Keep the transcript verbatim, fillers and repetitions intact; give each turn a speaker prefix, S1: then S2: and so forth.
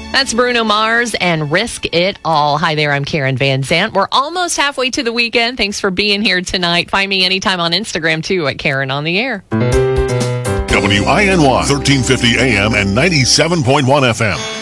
S1: That's Bruno Mars and Risk It All. Hi there, I'm Karen Van Zant. We're almost halfway to the weekend. Thanks for being here tonight. Find me anytime on Instagram, too, at Karen on the Air.
S2: W I N Y, thirteen fifty A M and ninety-seven point one F M.